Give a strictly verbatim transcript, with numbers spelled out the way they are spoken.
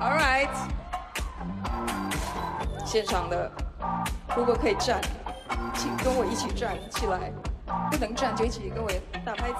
All right， 现场的如果可以站，请跟我一起站起来；不能站就一起跟我打拍子。